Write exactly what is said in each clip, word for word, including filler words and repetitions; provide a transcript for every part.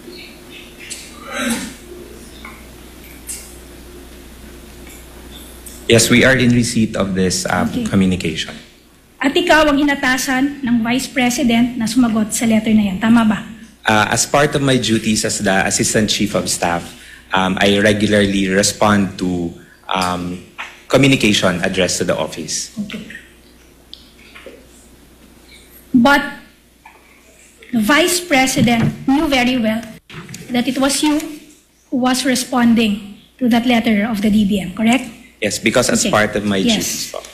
Yes, we are in receipt of this uh, Okay. communication. At ikaw ang inatasan ng Vice President na sumagot sa letter na yan. Tama ba? Uh, as part of my duties as the Assistant Chief of Staff, um, I regularly respond to um, communication addressed to the office. Okay. But the Vice President knew very well that it was you who was responding to that letter of the D B M, correct? Yes, because as Okay. part of my Yes. duties po.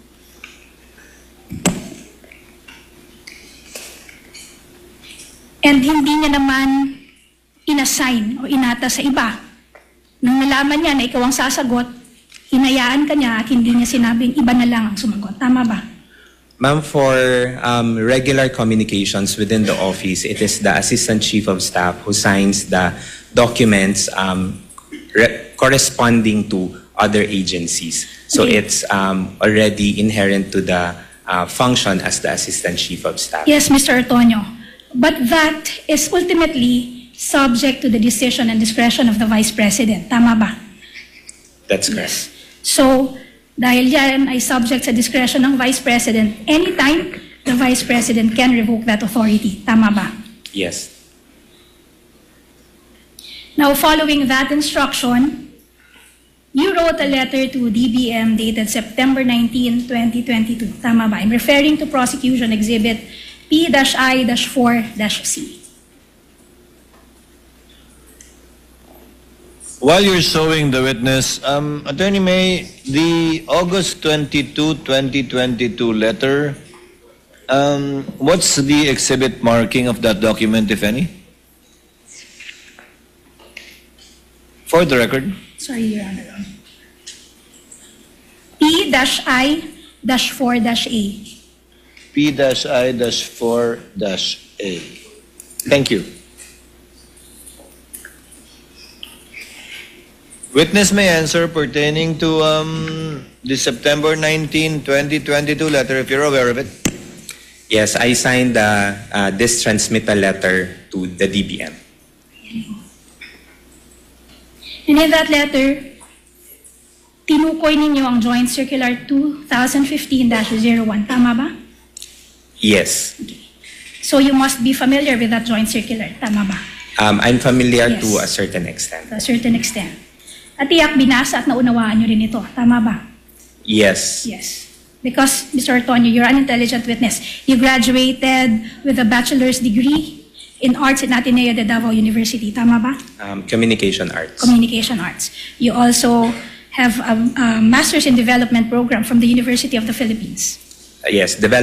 And hindi niya naman inassign o inata sa iba. Nung nalaman niya na ikaw ang sasagot, hinayaan ka niya at hindi niya sinabing iba na lang ang sumagot. Tama ba? Ma'am, for um, regular communications within the office, it is the Assistant Chief of Staff who signs the documents um, re- corresponding to other agencies. So Okay. it's um, already inherent to the uh, function as the Assistant Chief of Staff. Yes, Mister Antonio. But that is ultimately subject to the decision and discretion of the Vice President. Tama ba? That's correct. So, dahil yan ay subject sa discretion ng Vice President, anytime the Vice President can revoke that authority. Tama ba? Yes. Now, following that instruction, you wrote a letter to D B M dated September nineteenth, twenty twenty-two. Tama ba? I'm referring to Prosecution Exhibit P I four C. While you're showing the witness, um, Attorney May, the August twenty-second, twenty twenty-two letter, um, what's the exhibit marking of that document, if any? For the record. Sorry, Your Honor. P I four A. P I four A. Thank you. Witness may answer pertaining to um, the September nineteenth, twenty twenty-two letter, if you're aware of it. Yes, I signed the, uh, this transmittal letter to the D B M. And in that letter, tinukoy ninyo ang Joint Circular twenty fifteen dash zero one. Tama ba? Yes. So you must be familiar with that Joint Circular. Tama ba? Um, I'm familiar Yes. to a certain extent. To a certain extent. At tiyak binasa at naunawaan nyo rin ito. Tama ba? Yes. Yes. Because, Mister Antonio, you're an intelligent witness. You graduated with a bachelor's degree in arts in Ateneo de Davao University. Tama ba? Um, communication arts. Communication arts. You also have a, a master's in development program from the University of the Philippines. Uh, yes, development